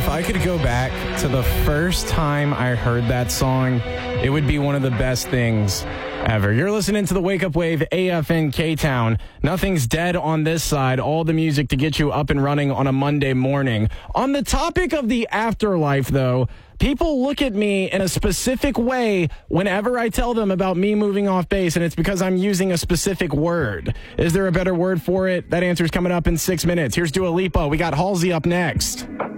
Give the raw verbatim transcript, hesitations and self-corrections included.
if I could go back to the first time I heard that song, it would be one of the best things ever. You're listening to the Wake Up Wave, A F N K-Town. Nothing's dead on this side. All the music to get you up and running on a Monday morning. On the topic of the afterlife, though, people look at me in a specific way whenever I tell them about me moving off base, and it's because I'm using a specific word. Is there a better word for it? That answer's coming up in six minutes. Here's Dua Lipa. We got Halsey up next.